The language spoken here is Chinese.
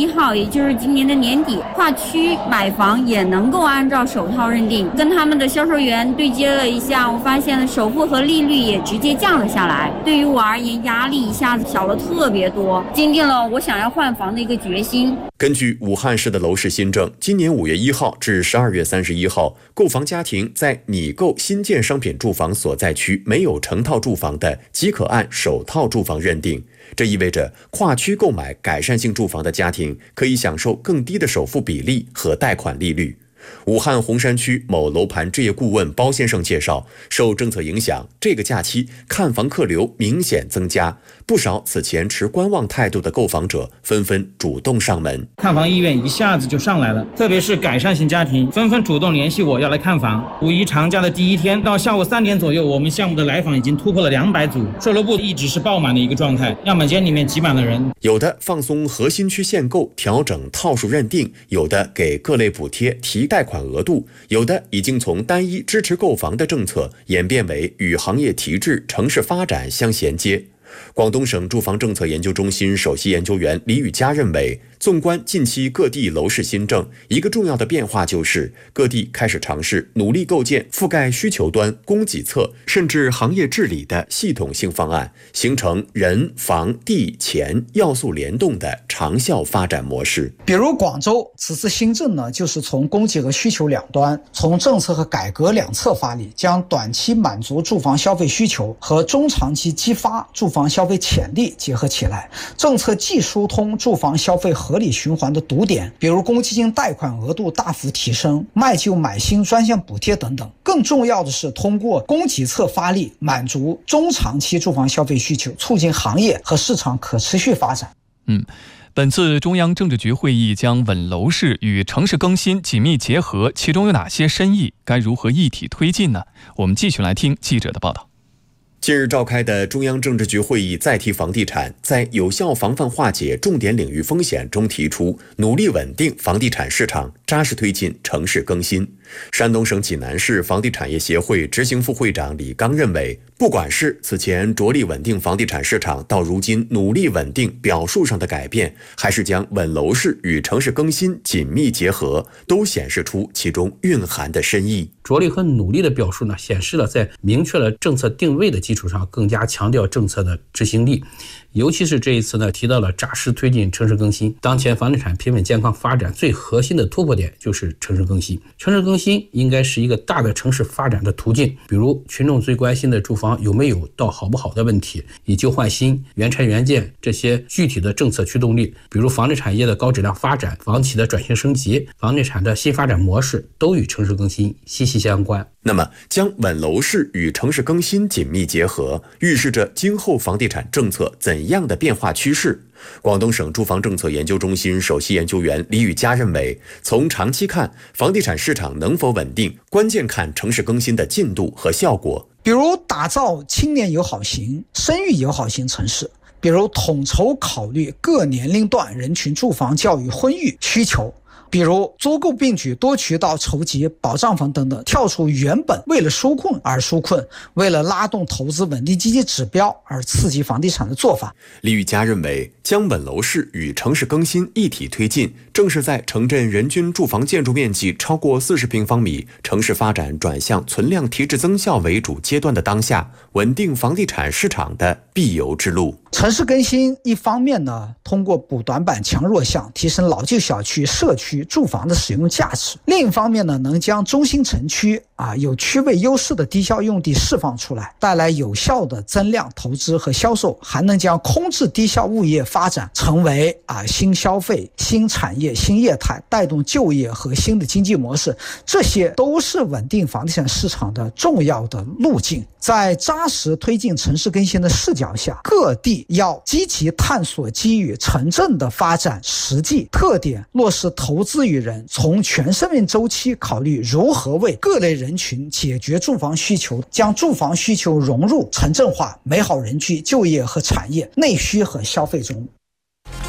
1号，也就是今年的年底，跨区买房也能够按照首套认定。跟他们的销售员对接了一下，我发现首付和利率也直接降了下来。对于我而言，压力一下子小了特别多，坚定了我想要换房的一个决心。 根据武汉市的楼市新政，今年5月1号至12月31号，购房家庭在拟购新建商品住房所在区没有成套住房的，即可按首套住房认定。这意味着跨区购买改善性住房的家庭可以享受更低的首付比例和贷款利率。武汉洪山区某楼盘置业顾问包先生介绍，受政策影响，这个假期看房客流明显增加，不少此前持观望态度的购房者纷纷主动上门， 看房意愿一下子就上来了，特别是改善型家庭纷纷主动联系我要来看房。五一长假的第一天到下午3点左右，我们项目的来访已经突破了200组，售楼部一直是爆满的一个状态，样本间里面挤满了人。 有的放松核心区限购，调整套数认定，有的给各类补贴提贷款额度，有的已经从单一支持购房的政策演变为与行业提质、城市发展相衔接。广东省住房政策研究中心首席研究员李宇佳认为，纵观近期各地楼市新政，一个重要的变化就是各地开始尝试努力构建覆盖需求端、供给侧甚至行业治理的系统性方案，形成人、房、地、钱要素联动的长效发展模式。 比如广州此次新政呢，就是从供给和需求两端，从政策和改革两侧发力，将短期满足住房消费需求和中长期激发住房消费潜力结合起来。政策既疏通住房消费合理循环的堵点，比如公积金贷款额度大幅提升、卖旧买新专项补贴等等，更重要的是通过供给侧发力，满足中长期住房消费需求，促进行业和市场可持续发展。 本次中央政治局会议将稳楼市与城市更新紧密结合，其中有哪些深意？该如何一体推进呢？我们继续来听记者的报道。 近日召开的中央政治局会议再提房地产，在有效防范化解重点领域风险中提出，努力稳定房地产市场，扎实推进城市更新。山东省济南市房地产业协会执行副会长李刚认为，不管是此前着力稳定房地产市场，到如今努力稳定表述上的改变，还是将稳楼市与城市更新紧密结合，都显示出其中蕴含的深意。 着力和努力的表述呢，显示了在明确了政策定位的基础上，更加强调政策的执行力。尤其是这一次呢，提到了扎实推进城市更新。当前房地产平稳健康发展最核心的突破点就是城市更新。城市更新应该是一个大的城市发展的途径，比如群众最关心的住房有没有到好不好的问题，以旧换新、原拆原建这些具体的政策驱动力，比如房地产业的高质量发展、房企的转型升级、房地产的新发展模式，都与城市更新息息相关。 那么，将稳楼市与城市更新紧密结合，预示着今后房地产政策怎样的变化趋势？广东省住房政策研究中心首席研究员李宇佳认为，从长期看，房地产市场能否稳定，关键看城市更新的进度和效果。 比如打造青年友好型、生育友好型城市，比如统筹考虑各年龄段人群住房、教育、婚育需求，比如租购并举、多渠道筹集保障房等等，跳出原本为了纾困而纾困，为了拉动投资稳定经济指标而刺激房地产的做法。 李宇佳认为，将稳楼市与城市更新一体推进，正是在城镇人均住房建筑面积超过40平方米、城市发展转向存量提质增效为主阶段的当下，稳定房地产市场的必由之路。 城市更新一方面呢，通过补短板、强弱项，提升老旧小区、社区住房的使用价值；另一方面呢，能将中心城区有区位优势的低效用地释放出来，带来有效的增量投资和销售，还能将空置低效物业发展成为新消费、新产业、新业态，带动就业和新的经济模式。这些都是稳定房地产市场的重要的路径。在扎实推进城市更新的视角下，各地要积极探索基于城镇的发展实际特点，落实投资于人，从全生命周期考虑如何为各类人群解决住房需求，将住房需求融入城镇化美好人居、就业和产业、内需和消费中。